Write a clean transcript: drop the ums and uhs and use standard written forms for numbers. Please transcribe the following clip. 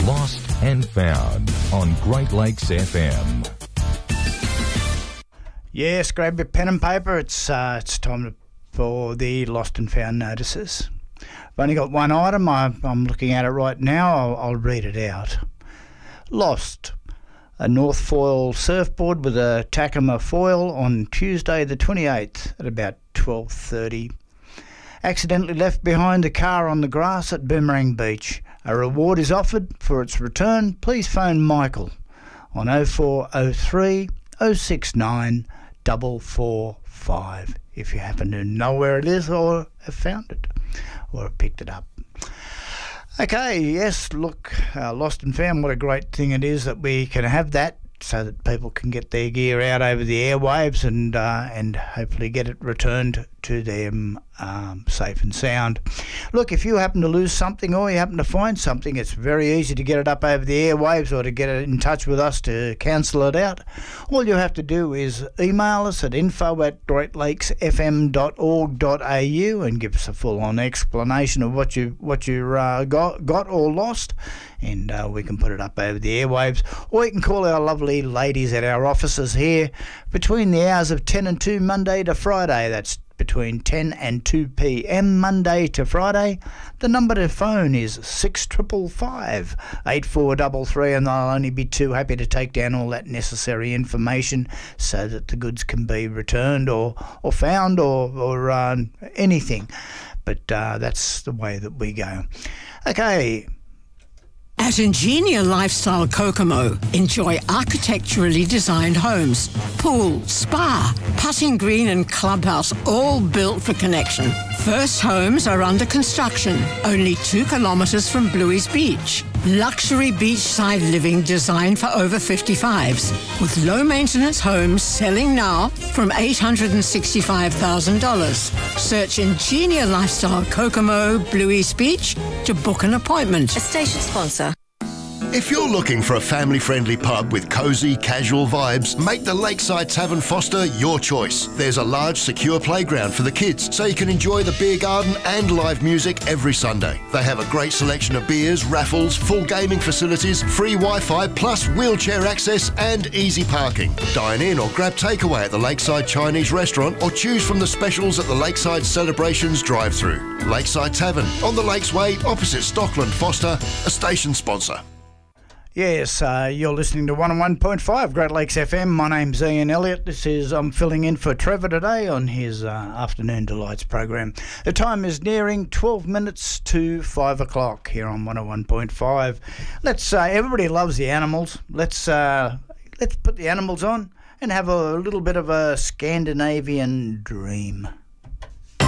Lost and Found on Great Lakes FM. Yes, grab your pen and paper. It's time for the Lost and Found notices. I've only got one item. I'm looking at it right now. I'll read it out. Lost. A North Foil surfboard with a Takama foil on Tuesday the 28th at about 12:30. Accidentally left behind the car on the grass at Boomerang Beach. A reward is offered for its return. Please phone Michael on 0403 069 445 if you happen to know where it is or have found it or have picked it up. Okay, yes, look, Lost and Found, what a great thing it is that we can have that so that people can get their gear out over the airwaves and hopefully get it returned to them safe and sound. Look, if you happen to lose something or you happen to find something, it's very easy to get it up over the airwaves or to get it in touch with us to cancel it out. All you have to do is email us at info@greatlakesfm.org.au and give us a full-on explanation of what you got or lost, and we can put it up over the airwaves. Or you can call our lovely ladies at our offices here between the hours of 10 and 2 Monday to Friday. That's between 10 and 2 p.m. Monday to Friday. The number to phone is 6555 8433, and they'll only be too happy to take down all that necessary information so that the goods can be returned or found or anything. But that's the way that we go. Okay. At Ingenia Lifestyle Kokomo, enjoy architecturally designed homes, pool, spa, putting green and clubhouse, all built for connection. First homes are under construction, only 2 kilometres from Bluey's Beach. Luxury beachside living designed for over 55s, with low-maintenance homes selling now from $865,000. Search Ingenia Lifestyle Kokomo, Bluey's Beach to book an appointment. A station sponsor. If you're looking for a family-friendly pub with cosy, casual vibes, make the Lakeside Tavern Foster your choice. There's a large, secure playground for the kids, so you can enjoy the beer garden and live music every Sunday. They have a great selection of beers, raffles, full gaming facilities, free Wi-Fi, plus wheelchair access and easy parking. Dine in or grab takeaway at the Lakeside Chinese restaurant or choose from the specials at the Lakeside Celebrations drive-thru. Lakeside Tavern, on the Lakes Way, opposite Stockland Foster, a station sponsor. Yes, you're listening to 101.5 Great Lakes FM. My name's Ian Elliott. I'm filling in for Trevor today on his Afternoon Delights program. The time is nearing 12 minutes to 5 o'clock here on 101.5. Everybody loves the animals. Let's put the animals on and have a little bit of a Scandinavian dream.